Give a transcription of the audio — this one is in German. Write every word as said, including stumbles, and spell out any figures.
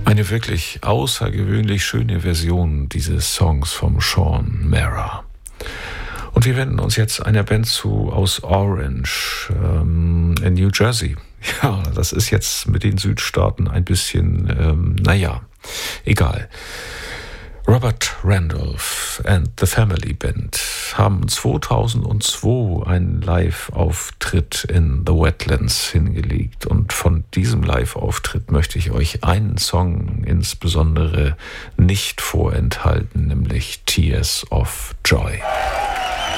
Eine wirklich außergewöhnlich schöne Version dieses Songs vom Sean Mara. Und wir wenden uns jetzt einer Band zu aus Orange ähm, in New Jersey. Ja, das ist jetzt mit den Südstaaten ein bisschen, ähm, naja, egal. Robert Randolph and the Family Band haben zweitausendzwei einen Live-Auftritt in The Wetlands hingelegt. Und von diesem Live-Auftritt möchte ich euch einen Song insbesondere nicht vorenthalten, nämlich Tears of Joy.